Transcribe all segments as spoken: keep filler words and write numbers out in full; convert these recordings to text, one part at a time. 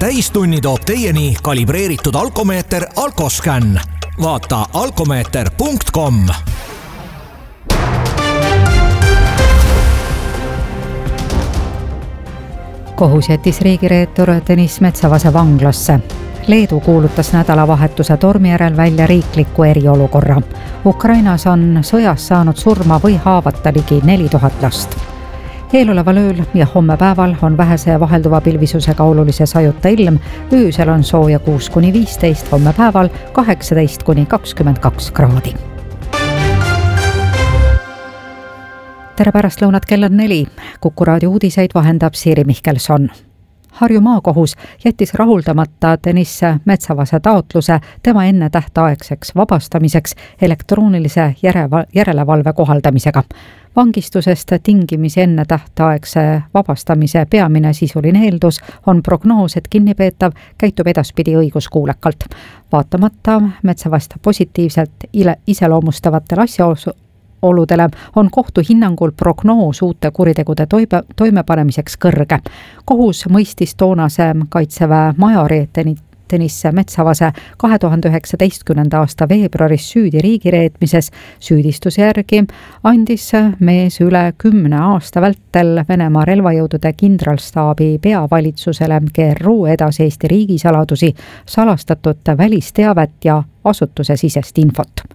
täistunni toob teieni kalibreeritud alkomeeter Alkoscan. Vaata alkomeeter punkt com. Kohus jättis riigireetur Deniss Metsavase vanglasse. Leedu kuulutas nädalavahetuse tormi järel välja riikliku eriolukorra. Ukrainas on sõjas saanud surma või haavata ligi neli tuhat last. Eeloleval ööl ja homme päeval on vähese vahelduva pilvisusega olulise sajuta ilm. Öösel on sooja kuus kuni viisteist, homme päeval kaheksateist kuni kakskümmend kaks kraadi. Tere pärastlõunat, kell on neli. Kuku raadio uudiseid vahendab Siiri Mihkelson. Harju maakohus jättis rahuldamata Deniss Metsavase taotluse tema enne tähtaegseks vabastamiseks elektroonilise järelevalve kohaldamisega. Vangistusest tingimisi enne tähtaegse vabastamise peamine sisuline eeldus on prognoos, et kinnipeetav käitub edaspidi õiguskuulekalt. Vaatamata Metsavast positiivselt iseloomustavatele asjaoludele on kohtu hinnangul prognoos uute kuritegude toime, toimepanemiseks kõrge. Kohus mõistis toonase kaitseväe majori Deniss Metsavase kahe tuhande üheksateistkümnenda aasta veebruaris süüdi riigireetmises. Süüdistuse järgi andis mees üle kümne aasta vältel Venemaa relvajõudude kindralstaabi peavalitsusele G R U edasi Eesti riigisaladusi, salastatud välisteavet ja asutuse sisest infot.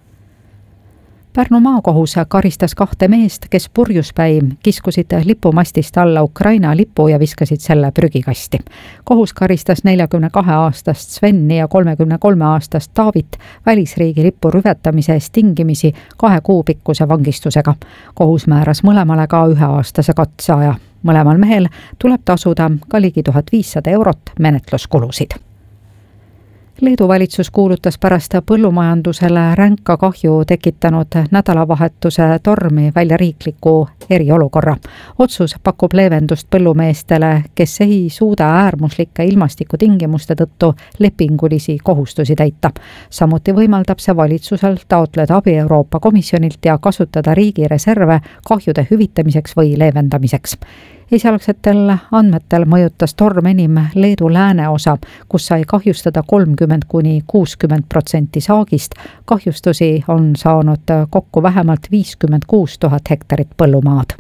Pärnu maakohus karistas kahte meest, kes purjuspäi kiskusid lipumastist alla Ukraina lipu ja viskasid selle prügikasti. Kohus karistas neljakümne kahe aastast Sveni ja kolmekümne kolme aastast Taavit välisriigi lipu rüvetamise eest tingimisi kahe kuu pikkuse vangistusega. Kohus määras mõlemale ka üheaastase katseaja. Mõlemal mehel tuleb tasuda ka ligi tuhat viissada eurot menetluskulusid. Leedu valitsus kuulutas pärast põllumajandusele ränka kahju tekitanud nädalavahetuse tormi välja riikliku eriolukorra. Otsus pakub leevendust põllumeestele, kes ei suuda äärmuslike ilmastikutingimuste tõttu lepingulisi kohustusi täita. Samuti võimaldab see valitsusel taotleda abi Euroopa Komisjonilt ja kasutada riigi reserve kahjude hüvitamiseks või leevendamiseks. Esialgsetel andmetel mõjutas torm enim Leedu lääneosa, kus sai kahjustada kolmkümmend kuni kuuskümmend protsenti saagist. Kahjustusi on saanud kokku vähemalt viiskümmend kuus tuhat hektarit põllumaad.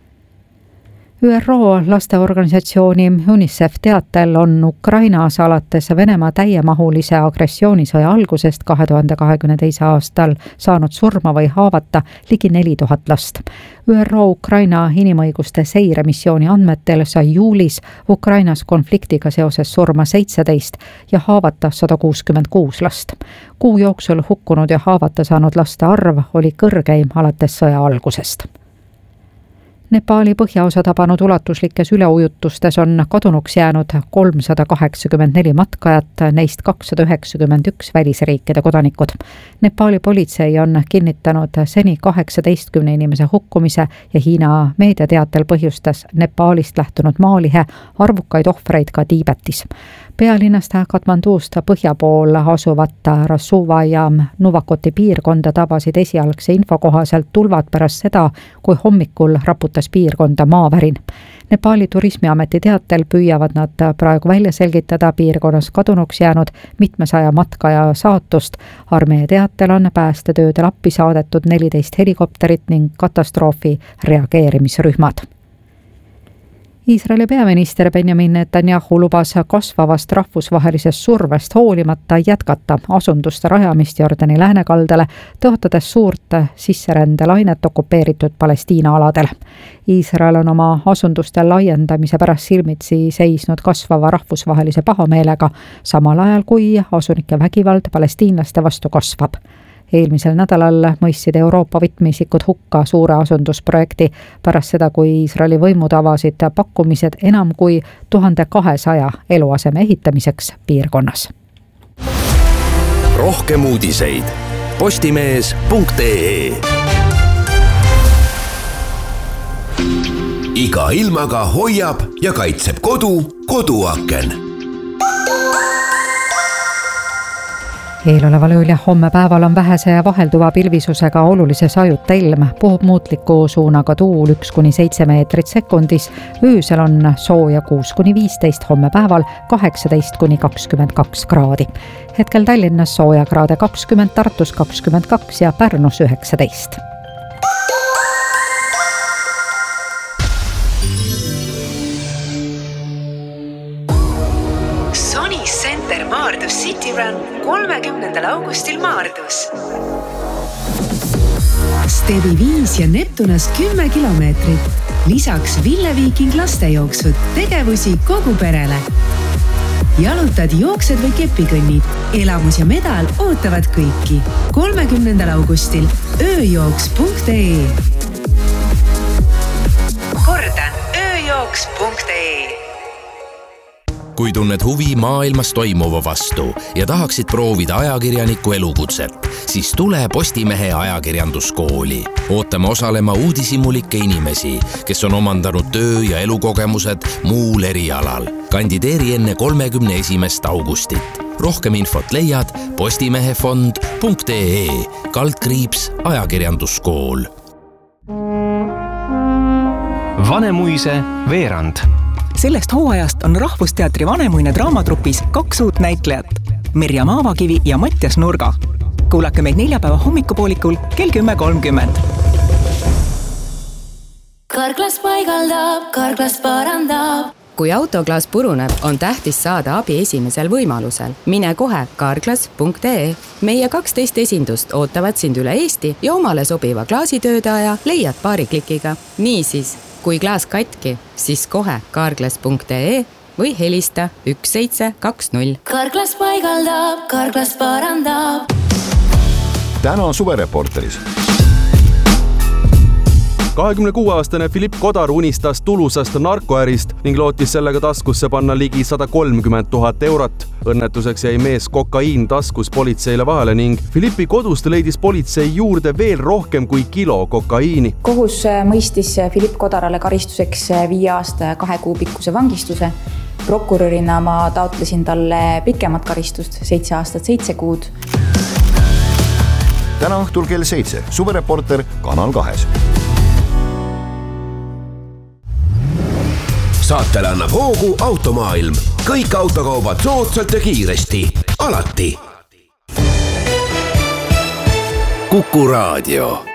Ü R O lasteorganisatsiooni UNICEF teatel on Ukrainas alates Venemaa täiemahulise agressioonisõja algusest kahe tuhande kahekümne teisel aastal saanud surma või haavata ligi neli tuhat last. Ü R O Ukraina inimõiguste seiremissiooni andmetel sai juulis Ukrainas konfliktiga seoses surma seitseteist ja haavata sada kuuskümmend kuus last. Kuu jooksul hukkunud ja haavata saanud laste arv oli kõrgeim alates sõja algusest. Nepaali põhjaosa tabanud ulatuslikes üleujutustes on kadunuks jäänud kolmsada kaheksakümmend neli matkajat, neist kakssada üheksakümmend üks välisriikide kodanikud. Nepaali politsei on kinnitanud seni kaheksateistkümne inimese hukkumise ja Hiina meediateatel põhjustas Nepaalist lähtunud maalihe arvukaid ohvreid ka Tiibetis. Pealinnast Katmanduust põhja pool asuvat Rasuva ja Nuvakoti piirkonda tabasid esialgse info kohaselt tulvad pärast seda, kui hommikul raputas piirkonda maavärin. Nepaali turismiameti teatel püüavad nad praegu välja selgitada piirkonnas kadunuks jäänud mitmesaja matkaja saatust. Armee teatel on päästetöödel appi saadetud neliteist helikopterit ning katastroofi reageerimisrühmad. Iisraeli peaminister Benjamin Netanyahu lubas kasvavast rahvusvahelisest survest hoolimata jätkata asunduste rajamist Jordani läänekaldale, tõotades suurt sisserändelainet okupeeritud Palestiina aladele. Iisrael on oma asunduste laiendamise pärast silmitsi seisnud kasvava rahvusvahelise pahameelega, samal ajal kui asunike vägivald palestiinlaste vastu kasvab. Eelmisel nädalal mõistsid Euroopa võtmeisikud hukka suure asundusprojekti pärast seda, kui Iisraeli võimud avasid pakkumised enam kui tuhande kahesaja eluaseme ehitamiseks piirkonnas. Rohkem uudiseid postimees punkt ee. Iga ilmaga hoiab ja kaitseb kodu koduaken. Eeloleval ööl ja homme päeval on vähese ja vahelduva pilvisusega olulise sajuta ilm, puhub muutliku suunaga tuul üks kuni seitse meetrit sekundis, öösel on sooja kuus kuni viisteist, homme päeval kaheksateist kuni kakskümmend kaks kraadi. Hetkel Tallinnas sooja kraade kakskümmend, Tartus kakskümmend kaks ja Pärnus üheksateist. Maardus City Run kolmekümnendal augustil Maardus. Stebi viis ja Neptunas kümme kilomeetrit. Lisaks Ville Viiking lastejooksud, tegevusi kogu perele. Jalutad, jooksed või kepikõnnid. Elamus ja medal ootavad kõiki. kolmekümnendal augustil ööjooks punkt ee. Kordan, ööjooks punkt ee. Kui tunned huvi maailmas toimuva vastu ja tahaksid proovida ajakirjaniku elukutset, siis tule Postimehe ajakirjanduskooli. Ootame osalema uudishimulike inimesi, kes on omandanud töö- ja elukogemused muul erialal. Kandideeri enne kolmekümne esimest augustit. Rohkem infot leiad postimehefond punkt ee, kaldkriips ajakirjanduskool. Vanemuise veerand. Sellest hooajast on Rahvusteatri Vanemuine draamatrupis kaks uut näitlejat, Mirjam Aavakivi ja Mattias Nurga. Kuulake meid neljapäeva hommikupoolikul kell kümme kolmkümmend. Karklas paigaldab, Karklas parandab. Kui autoklaas puruneb, on tähtis saada abi esimesel võimalusel. Mine kohe karklas punkt ee. Meie kaksteist esindust ootavad sind üle Eesti ja omale sobiva klaasitöödaja leiad paari klikiga. Niisiis, kui klaas katki, siis kohe karklas punkt ee või helista üks seitse kaks null. Karklas paigaldab, Karklas parandab. Täna suvereporteris. kahekümne kuue aastane Philipp Kodar unistas tulusast narkoärist ning lootis sellega taskusse panna ligi sada kolmkümmend tuhat eurot. Õnnetuseks jäi mees kokaiin taskus politseile vahele ning Philippi kodust leidis politsei juurde veel rohkem kui kilo kokaiini. Kohus mõistis Philipp Kodarale karistuseks viie aasta ja kahe kuu pikkuse vangistuse. Prokurörina ma taotlesin talle pikemat karistust, seitse aastat, seitse kuud. Täna õhtul kell seitse, suvereporter Kanal kahes. Saatele annab hoogu Automaailm. Kõik autokaubad soodsalt ja kiiresti. Alati. Kuku Raadio.